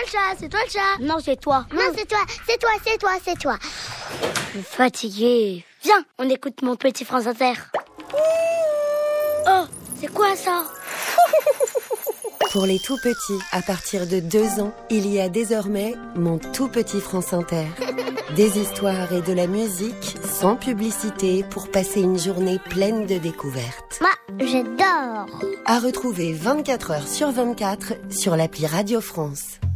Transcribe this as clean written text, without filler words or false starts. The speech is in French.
c'est toi le chat. Non, c'est toi. Non, c'est toi, c'est toi. Je suis fatiguée. Viens, on écoute Mon Petit France Inter. Oh, c'est quoi ça? Pour les tout petits, à partir de 2 ans, il y a désormais Mon Tout Petit France Inter. Des histoires et de la musique sans publicité pour passer une journée pleine de découvertes. Moi, j'adore. À retrouver 24 heures sur 24 sur l'appli Radio France.